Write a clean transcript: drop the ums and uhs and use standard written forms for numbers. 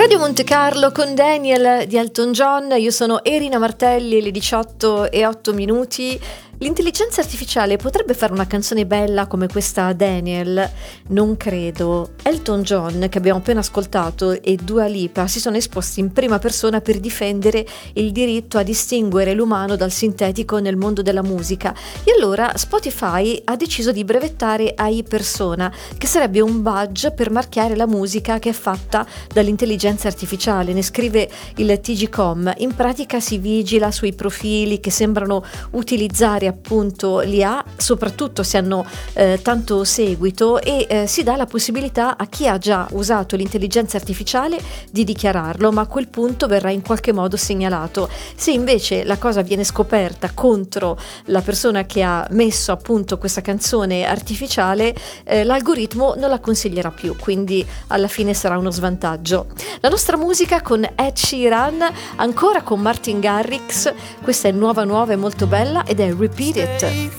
Radio Monte Carlo con Daniel di Elton John, io sono Erina Martelli, le 18:08. L'intelligenza artificiale potrebbe fare una canzone bella come questa Daniel? Non credo. Elton John, che abbiamo appena ascoltato, e Dua Lipa si sono esposti in prima persona per difendere il diritto a distinguere l'umano dal sintetico nel mondo della musica. E allora Spotify ha deciso di brevettare AI Persona, che sarebbe un badge per marchiare la musica che è fatta dall'intelligenza artificiale. Ne scrive il TGcom. In pratica si vigila sui profili che sembrano utilizzare appunto l'IA, soprattutto se hanno tanto seguito, e si dà la possibilità a chi ha già usato l'intelligenza artificiale di dichiararlo, ma a quel punto verrà in qualche modo segnalato. Se invece la cosa viene scoperta contro la persona che ha messo appunto questa canzone artificiale, l'algoritmo non la consiglierà più, quindi alla fine sarà uno svantaggio. La nostra musica con Ed Sheeran, ancora con Martin Garrix, questa è nuova e molto bella ed è Repeat It.